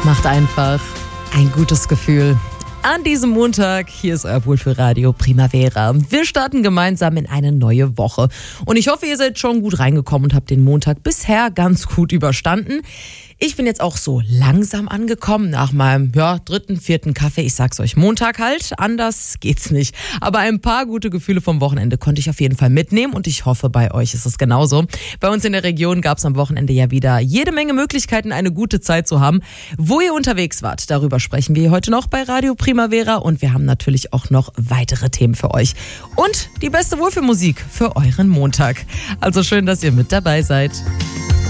Macht einfach ein gutes Gefühl. An diesem Montag, hier ist euer Wohlfühlradio Primavera. Wir starten gemeinsam in eine neue Woche. Und ich hoffe, ihr seid schon gut reingekommen und habt den Montag bisher ganz gut überstanden. Ich bin jetzt auch so langsam angekommen nach meinem dritten, vierten Kaffee. Ich sag's euch, Montag halt, anders geht's nicht. Aber ein paar gute Gefühle vom Wochenende konnte ich auf jeden Fall mitnehmen und ich hoffe, bei euch ist es genauso. Bei uns in der Region gab's am Wochenende ja wieder jede Menge Möglichkeiten, eine gute Zeit zu haben. Wo ihr unterwegs wart, darüber sprechen wir heute noch bei Radio Primavera und wir haben natürlich auch noch weitere Themen für euch. Und die beste Wohlfühlmusik für euren Montag. Also schön, dass ihr mit dabei seid.